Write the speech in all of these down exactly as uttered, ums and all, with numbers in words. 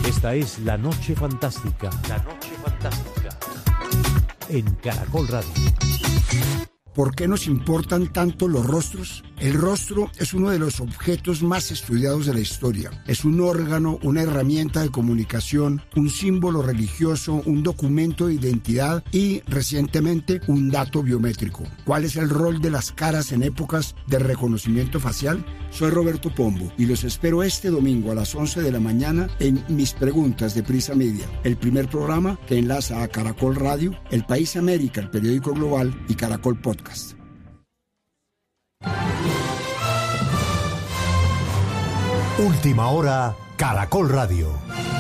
Esta es La Noche Fantástica. La Noche Fantástica. En Caracol Radio. ¿Por qué nos importan tanto los rostros? El rostro es uno de los objetos más estudiados de la historia. Es un órgano, una herramienta de comunicación, un símbolo religioso, un documento de identidad y, recientemente, un dato biométrico. ¿Cuál es el rol de las caras en épocas de reconocimiento facial? Soy Roberto Pombo y los espero este domingo a las once de la mañana en Mis Preguntas de Prisa Media, el primer programa que enlaza a Caracol Radio, El País América, el periódico global y Caracol Podcast. Última hora, Caracol Radio.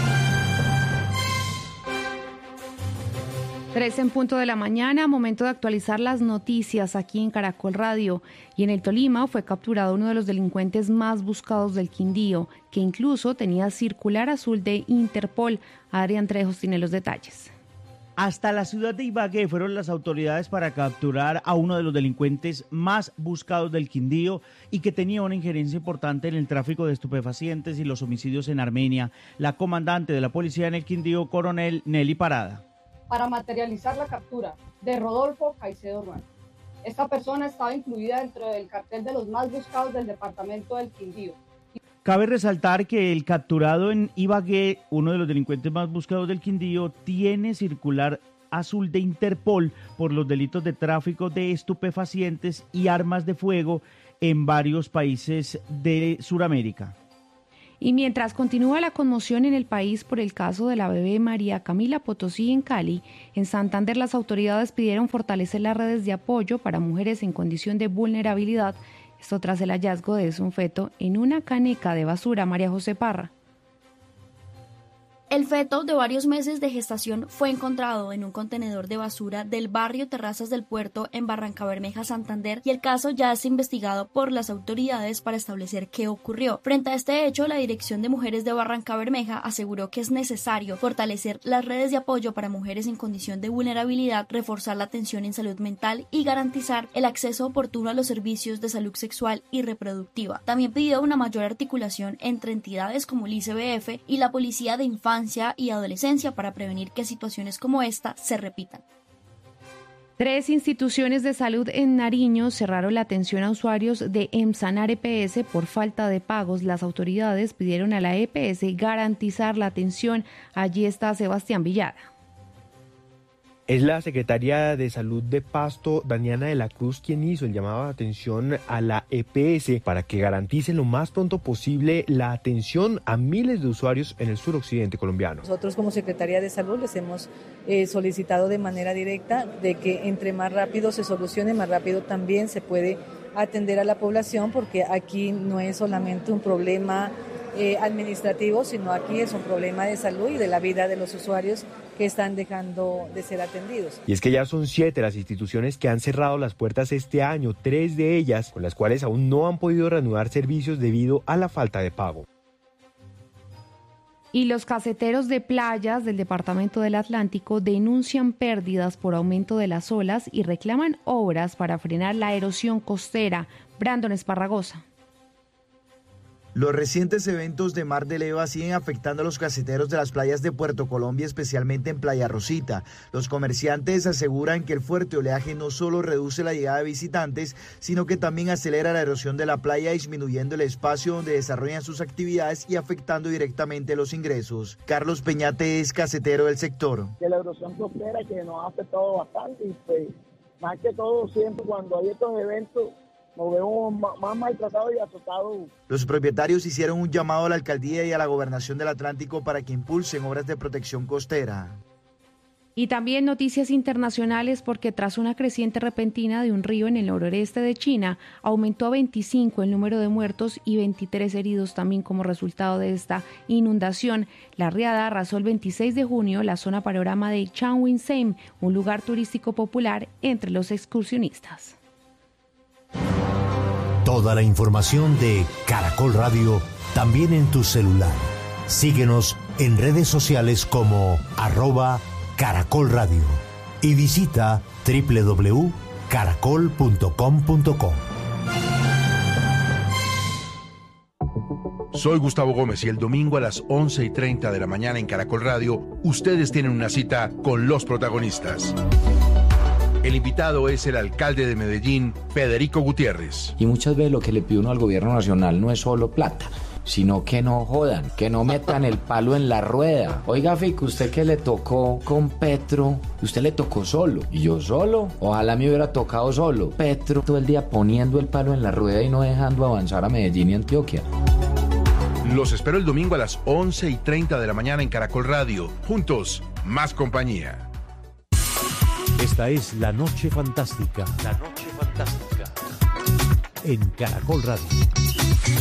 Tres en punto de la mañana, momento de actualizar las noticias aquí en Caracol Radio. Y en el Tolima fue capturado uno de los delincuentes más buscados del Quindío, que incluso tenía circular azul de Interpol. Adrián Trejos tiene los detalles. Hasta la ciudad de Ibagué fueron las autoridades para capturar a uno de los delincuentes más buscados del Quindío y que tenía una injerencia importante en el tráfico de estupefacientes y los homicidios en Armenia. La comandante de la policía en el Quindío, coronel Nelly Parada. Para materializar la captura de Rodolfo Caicedo Ruano. Esta persona estaba incluida dentro del cartel de los más buscados del departamento del Quindío. Cabe resaltar que el capturado en Ibagué, uno de los delincuentes más buscados del Quindío, tiene circular azul de Interpol por los delitos de tráfico de estupefacientes y armas de fuego en varios países de Sudamérica. Y mientras continúa la conmoción en el país por el caso de la bebé María Camila Potosí en Cali, en Santander las autoridades pidieron fortalecer las redes de apoyo para mujeres en condición de vulnerabilidad. Esto tras el hallazgo de un feto en una caneca de basura. María José Parra. El feto de varios meses de gestación fue encontrado en un contenedor de basura del barrio Terrazas del Puerto en Barrancabermeja, Santander, y el caso ya es investigado por las autoridades para establecer qué ocurrió. Frente a este hecho, la Dirección de Mujeres de Barrancabermeja aseguró que es necesario fortalecer las redes de apoyo para mujeres en condición de vulnerabilidad, reforzar la atención en salud mental y garantizar el acceso oportuno a los servicios de salud sexual y reproductiva. También pidió una mayor articulación entre entidades como el I C B F y la Policía de Infancia y adolescencia para prevenir que situaciones como esta se repitan. Tres instituciones de salud en Nariño cerraron la atención a usuarios de Emsanar E P S por falta de pagos. Las autoridades pidieron a la E P S garantizar la atención. Allí está Sebastián Villada. Es la secretaria de Salud de Pasto, Daniana de la Cruz, quien hizo el llamado de atención a la E P S para que garanticen lo más pronto posible la atención a miles de usuarios en el suroccidente colombiano. Nosotros como Secretaría de Salud les hemos eh, solicitado de manera directa de que entre más rápido se solucione, más rápido también se puede atender a la población, porque aquí no es solamente un problema Eh, administrativo, sino aquí es un problema de salud y de la vida de los usuarios que están dejando de ser atendidos. Y es que ya son siete las instituciones que han cerrado las puertas este año, tres de ellas con las cuales aún no han podido reanudar servicios debido a la falta de pago. Y los caseteros de playas del departamento del Atlántico denuncian pérdidas por aumento de las olas y reclaman obras para frenar la erosión costera. Brandon Esparragosa. Los recientes eventos de Mar de Leva siguen afectando a los caseteros de las playas de Puerto Colombia, especialmente en Playa Rosita. Los comerciantes aseguran que el fuerte oleaje no solo reduce la llegada de visitantes, sino que también acelera la erosión de la playa, disminuyendo el espacio donde desarrollan sus actividades y afectando directamente los ingresos. Carlos Peñate es casetero del sector. Que la erosión costera que nos ha afectado bastante y pues más que todo siempre cuando hay estos eventos nos vemos más maltratados y azotados. Los propietarios hicieron un llamado a la alcaldía y a la gobernación del Atlántico para que impulsen obras de protección costera. Y también noticias internacionales, porque tras una creciente repentina de un río en el noroeste de China, aumentó a veinticinco el número de muertos y veintitrés heridos también como resultado de esta inundación. La riada arrasó el veintiséis de junio la zona panorama de Changsha, un lugar turístico popular entre los excursionistas. Toda la información de Caracol Radio también en tu celular. Síguenos en redes sociales como arroba Caracol Radio y visita doble u doble u doble u punto caracol punto com punto co. Soy Gustavo Gómez y el domingo a las once y treinta de la mañana en Caracol Radio, ustedes tienen una cita con los protagonistas. El invitado es el alcalde de Medellín, Federico Gutiérrez. Y muchas veces lo que le pide uno al gobierno nacional no es solo plata, sino que no jodan, que no metan el palo en la rueda. Oiga, Fico, usted que le tocó con Petro, usted le tocó solo. ¿Y yo solo? Ojalá me hubiera tocado solo. Petro todo el día poniendo el palo en la rueda y no dejando avanzar a Medellín y Antioquia. Los espero el domingo a las once y treinta de la mañana en Caracol Radio. Juntos, más compañía. Esta es La Noche Fantástica. La Noche Fantástica. En Caracol Radio.